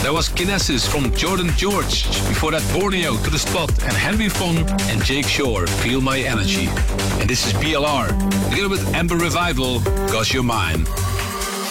That was Kinesis from Jordan George. Before that, Borneo to the Spot and Henry Fon and Jake Shore, Feel My Energy. And this is BLR, together with Amber Revival, 'Cause You're Mine.